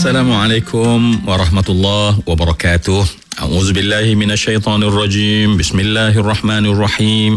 Assalamualaikum warahmatullahi wabarakatuh. A'udzubillahi minasyaitonirrajim. Bismillahirrahmanirrahim.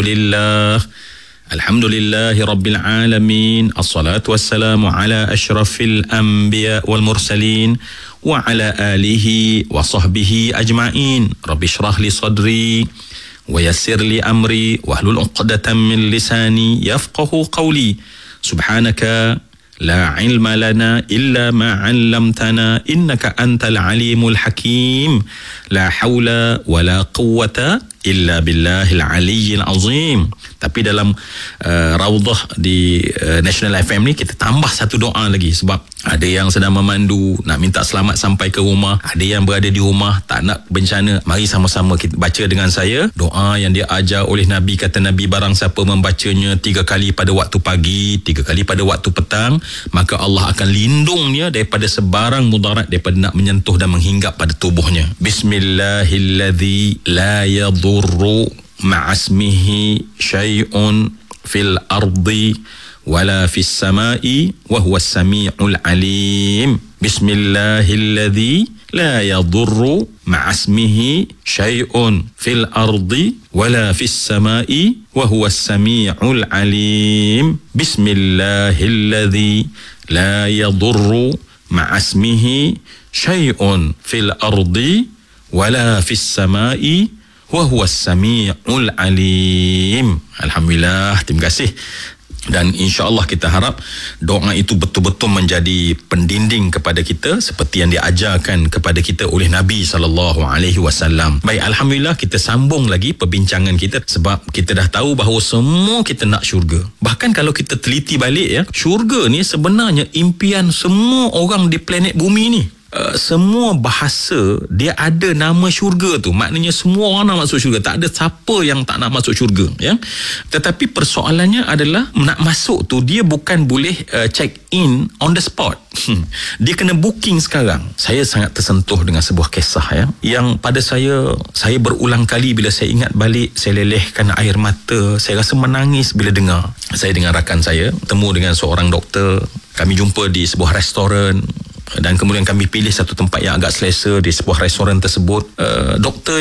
Alhamdulillahi rabbil alamin. Assalatu wassalamu ala asyrafil anbiya wal mursalin wa ala alihi wa sahbihi ajma'in. Rabbi shrah li sadri wa yassir li amri wahlul 'uqdatam min lisani yafqahu qawli. Subhanaka la ilma lana illa ma 'allamtana innaka antal alimul hakim. La haula wala quwwata illa billahil aliyyil azim. Tapi dalam Raudhah di National FM ni kita tambah satu doa lagi, sebab ada yang sedang memandu nak minta selamat sampai ke rumah, ada yang berada di rumah tak nak bencana. Mari sama-sama kita baca dengan saya doa yang dia ajar oleh Nabi. Kata Nabi, barang siapa membacanya 3 kali pada waktu pagi, 3 kali pada waktu petang, maka Allah akan lindungnya daripada sebarang mudarat, daripada nak menyentuh dan menghinggap pada tubuhnya. Bismillahilladzi la yadurru ma'asmihi syai'un fil ardi wala fis samai wa huwas sami'ul alim. Bismillahilladzi la yadurru ma'asmihi syai'un fil ardi wala fis samai wa huwas sami'ul alim. Bismillahilladzi la yadurru ma'asmihi syai'un fil ardi wala fis samai wa huwas sami'ul alim. Alhamdulillah, terima kasih. Dan insya-Allah kita harap doa itu betul-betul menjadi pendinding kepada kita seperti yang diajarkan kepada kita oleh Nabi SAW. Baik, alhamdulillah kita sambung lagi perbincangan kita, sebab kita dah tahu bahawa semua kita nak syurga. Bahkan kalau kita teliti balik ya, syurga ni sebenarnya impian semua orang di planet bumi ni. Semua bahasa dia ada nama syurga tu, maknanya semua orang nak masuk syurga, tak ada siapa yang tak nak masuk syurga ya. Tetapi persoalannya adalah nak masuk tu dia bukan boleh check in on the spot. Dia kena booking sekarang. Saya sangat tersentuh dengan sebuah kisah ya, yang pada saya berulang kali bila saya ingat balik, saya lelehkan air mata, saya rasa menangis bila dengar. Saya dengan rakan saya temu dengan seorang doktor, kami jumpa di sebuah restoran, dan kemudian kami pilih satu tempat yang agak selesa di sebuah restoran tersebut. Doktor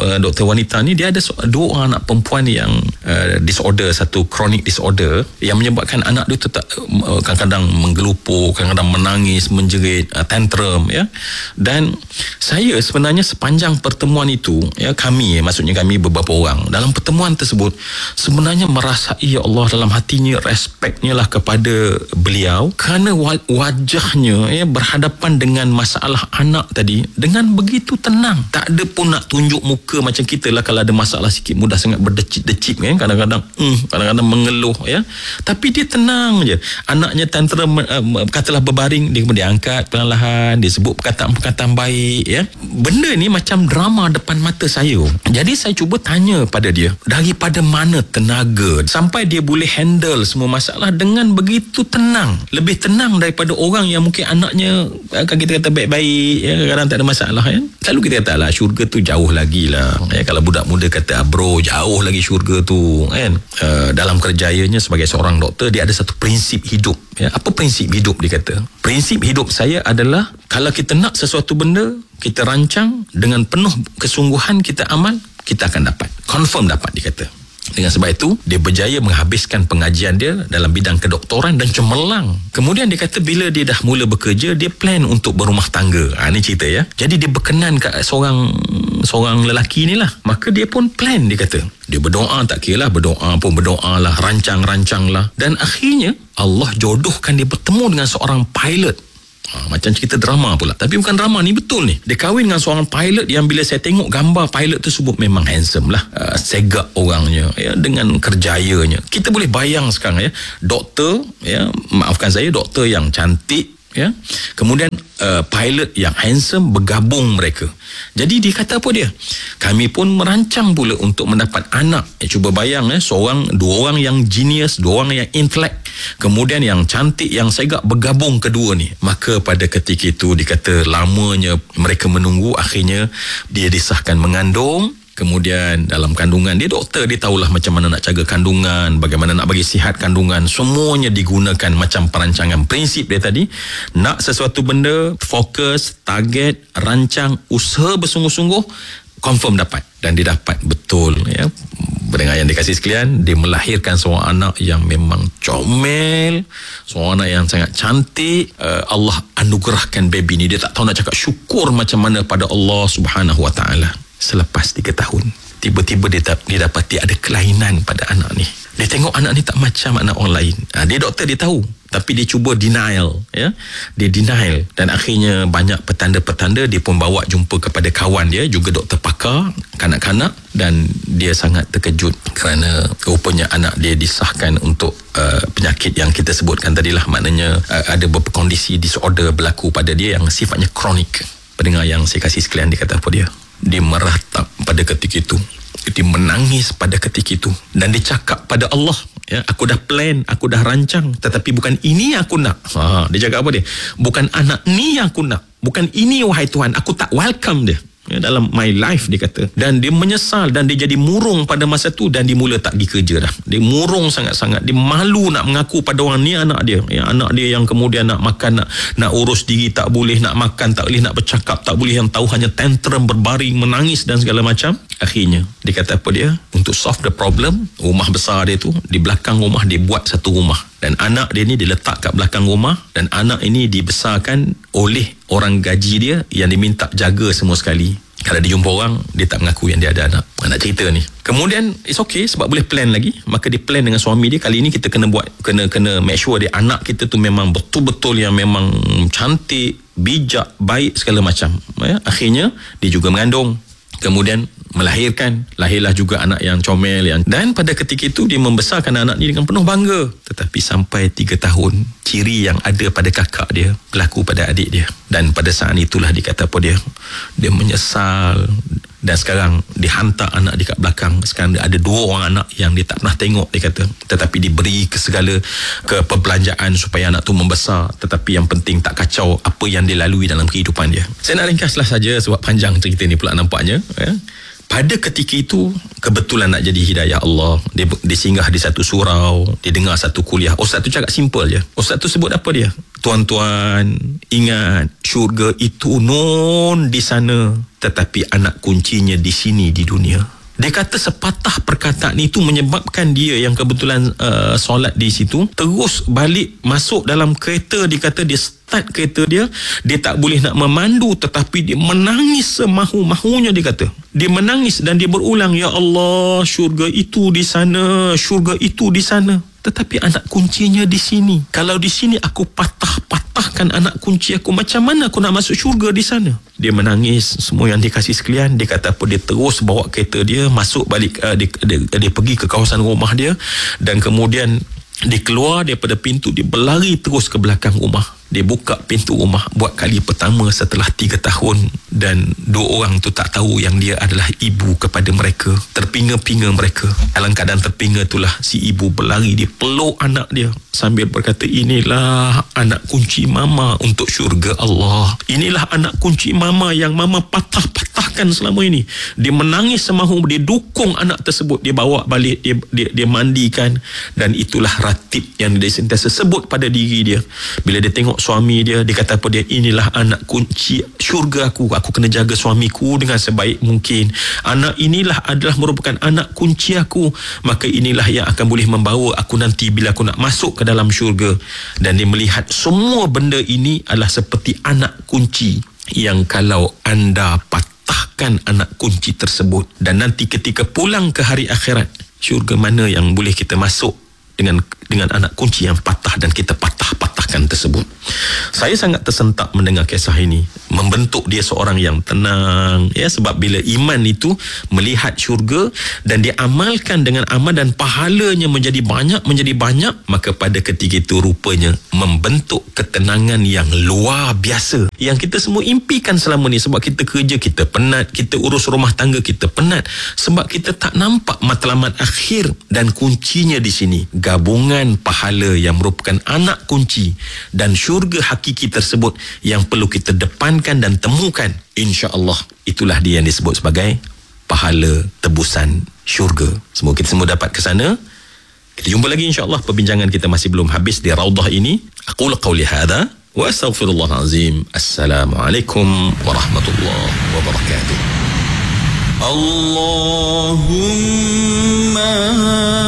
wanita ni dia ada 2 anak perempuan yang disorder, satu chronic disorder yang menyebabkan anak dia tetap kadang-kadang menggelupur, kadang-kadang menangis, menjerit, tantrum ya. Dan saya sebenarnya sepanjang pertemuan itu ya, maksudnya kami beberapa orang dalam pertemuan tersebut sebenarnya merasai, ya Allah, dalam hatinya respeknya lah kepada beliau, kerana wajahnya ya berhadapan dengan masalah anak tadi dengan begitu tenang. Tak ada pun nak tunjuk muka macam kita lah, kalau ada masalah sikit mudah sangat berdecip-decip kan, kadang-kadang mengeluh ya. Tapi dia tenang je. Anaknya tantrum, katalah berbaring, dia kemudian angkat perlahan, dia sebut perkataan-perkataan baik ya. Benda ni macam drama depan mata saya. Jadi saya cuba tanya pada dia, daripada mana tenaga sampai dia boleh handle semua masalah dengan begitu tenang, lebih tenang daripada orang yang mungkin anaknya kan kita kata baik-baik ya, kadang-kadang tak ada masalah ya. Selalu kita kata lah syurga tu jauh lagi lah ya. Kalau budak muda kata bro, jauh lagi syurga tu kan. Dalam kerjayanya sebagai seorang doktor, dia ada satu prinsip hidup ya. Apa prinsip hidup dia kata? Prinsip hidup saya adalah, kalau kita nak sesuatu benda, kita rancang dengan penuh kesungguhan, kita amal, kita akan dapat, confirm dapat, dia kata. Dengan sebab itu dia berjaya menghabiskan pengajian dia dalam bidang kedoktoran dan cemerlang. Kemudian dia kata bila dia dah mula bekerja, dia plan untuk berumah tangga. Ni cerita ya. Jadi dia berkenan kat seorang lelaki ni lah. Maka dia pun plan, dia kata. Dia berdoa, tak kira lah, berdoa lah, rancang lah. Dan akhirnya Allah jodohkan dia bertemu dengan seorang pilot. Macam cerita drama pula, tapi bukan drama ni, betul ni. Dia kahwin dengan seorang pilot yang bila saya tengok gambar pilot tersebut memang handsome lah, segak orangnya ya, dengan kerjayanya. Kita boleh bayang sekarang ya, doktor ya, maafkan saya, doktor yang cantik ya, kemudian pilot yang handsome bergabung mereka. Jadi dia kata apa dia? Kami pun merancang pula untuk mendapat anak. Cuba bayang dua orang yang genius, 2 orang yang intelek, kemudian yang cantik, yang segak, bergabung kedua ni. Maka pada ketika itu dikata lamanya mereka menunggu, akhirnya dia disahkan mengandung. Kemudian dalam kandungan, dia doktor, dia tahulah macam mana nak jaga kandungan, bagaimana nak bagi sihat kandungan. Semuanya digunakan macam perancangan. Prinsip dia tadi, nak sesuatu benda, fokus, target, rancang, usaha bersungguh-sungguh, confirm dapat. Dan dia dapat betul. Ya. Pendengar yang dikasihi sekalian, dia melahirkan seorang anak yang memang comel, seorang anak yang sangat cantik. Allah anugerahkan baby ni. Dia tak tahu nak cakap syukur macam mana pada Allah Subhanahu Wa Taala. Selepas 3 tahun, tiba-tiba dia dapati ada kelainan pada anak ni. Dia tengok anak ni tak macam anak orang lain. Dia doktor, dia tahu, tapi dia cuba denial, ya. Dia denial, dan akhirnya banyak petanda-petanda. Dia pun bawa jumpa kepada kawan dia, juga doktor pakar kanak-kanak, dan dia sangat terkejut kerana rupanya anak dia disahkan untuk penyakit yang kita sebutkan tadilah. Maknanya ada beberapa kondisi disorder berlaku pada dia yang sifatnya kronik. Pendengar yang saya kasih sekalian, dia kata apa dia? Dia meratap pada ketika itu. Dia menangis pada ketika itu. Dan dia cakap pada Allah, ya, aku dah plan, aku dah rancang, tetapi bukan ini yang aku nak. Dia cakap apa dia? Bukan anak ni yang aku nak. Bukan ini, wahai Tuhan. Aku tak welcome dia, ya, dalam my life, dia kata. Dan dia menyesal, dan dia jadi murung pada masa tu. Dan dia mula tak pergi kerja dah. Dia murung sangat-sangat. Dia malu nak mengaku pada orang ni anak dia, ya, anak dia yang kemudian nak makan, nak urus diri tak boleh, nak makan tak boleh, nak bercakap tak boleh, yang tahu hanya tantrum, berbaring, menangis dan segala macam. Akhirnya dia kata apa dia? Untuk solve the problem, rumah besar dia tu, di belakang rumah dia buat satu rumah. Dan anak dia ni diletak kat belakang rumah. Dan anak ini dibesarkan oleh orang gaji dia yang diminta jaga semua sekali. Kalau dia jumpa orang, dia tak mengaku yang dia ada anak. Nak cerita ni. Kemudian it's okay sebab boleh plan lagi. Maka dia plan dengan suami dia, kali ni kita kena make sure dia anak kita tu memang betul-betul yang memang cantik, bijak, baik, segala macam. Ya? Akhirnya dia juga mengandung. Kemudian melahirkan, lahirlah juga anak yang comel, dan pada ketika itu dia membesarkan anak ni dengan penuh bangga. Tetapi sampai 3 tahun, ciri yang ada pada kakak dia berlaku pada adik dia. Dan pada saat itulah dia kata apa dia? Dia menyesal. Dan sekarang dihantar anak dia kat belakang. Sekarang dia ada 2 orang anak yang dia tak pernah tengok, dia kata. Tetapi diberi segala perbelanjaan supaya anak tu membesar. Tetapi yang penting tak kacau apa yang dia lalui dalam kehidupan dia. Saya nak ringkaslah saja sebab panjang cerita ni pula nampaknya, ya. Pada ketika itu, kebetulan nak jadi hidayah Allah. Dia singgah di satu surau, dia dengar satu kuliah. Ustaz tu cakap simple je. Ustaz tu sebut apa dia? Tuan-tuan, ingat, syurga itu non di sana, tetapi anak kuncinya di sini, di dunia. Dia kata sepatah perkataan itu menyebabkan dia yang kebetulan solat di situ, terus balik masuk dalam kereta. Dia kata dia start kereta dia tak boleh nak memandu, tetapi dia menangis semahu-mahunya. Dia kata dia menangis dan dia berulang, ya Allah, syurga itu di sana, syurga itu di sana, tetapi anak kuncinya di sini. Kalau di sini aku patahkan anak kunci aku, macam mana aku nak masuk syurga di sana? Dia menangis. Semua yang dikasih sekalian, dia kata apa, dia terus bawa kereta dia masuk balik, dia pergi ke kawasan rumah dia, dan kemudian dia keluar daripada pintu, dia berlari terus ke belakang rumah. Dia buka pintu rumah buat kali pertama setelah 3 tahun, dan 2 orang tu tak tahu yang dia adalah ibu kepada mereka. Terpinga-pinga mereka. Dalam keadaan terpinga itulah si ibu berlari, dia peluk anak dia sambil berkata, inilah anak kunci mama untuk syurga Allah. Inilah anak kunci mama yang mama patahkan selama ini. Dia menangis semahu, dia dukung anak tersebut, dia bawa balik, dia mandikan, dan itulah ratib yang dia sentiasa sebut pada diri dia. Bila dia tengok suami dia, dia kata apa dia? Inilah anak kunci syurga aku kena jaga suamiku dengan sebaik mungkin. Anak inilah adalah merupakan anak kunci aku, maka inilah yang akan boleh membawa aku nanti bila aku nak masuk ke dalam syurga. Dan dia melihat semua benda ini adalah seperti anak kunci yang kalau anda patahkan anak kunci tersebut, dan nanti ketika pulang ke hari akhirat, syurga mana yang boleh kita masuk dengan anak kunci yang patah dan kita patahkan tersebut. Saya sangat tersentak mendengar kisah ini. Membentuk dia seorang yang tenang, ya, sebab bila iman itu melihat syurga dan dia amalkan dengan amal dan pahalanya menjadi banyak, maka pada ketika itu rupanya membentuk ketenangan yang luar biasa yang kita semua impikan selama ni. Sebab kita kerja, kita penat, kita urus rumah tangga, kita penat, sebab kita tak nampak matlamat akhir. Dan kuncinya di sini, gabungan pahala yang merupakan anak kunci dan syurga hakiki tersebut yang perlu kita depankan dan temukan. InsyaAllah itulah dia yang disebut sebagai pahala tebusan syurga. Semoga kita semua dapat ke sana. Kita jumpa lagi insya-Allah. Perbincangan kita masih belum habis di Raudhah ini. Aqulu qawli hadha wa astaghfirullahal azim. Assalamualaikum warahmatullahi wabarakatuh. Allahumma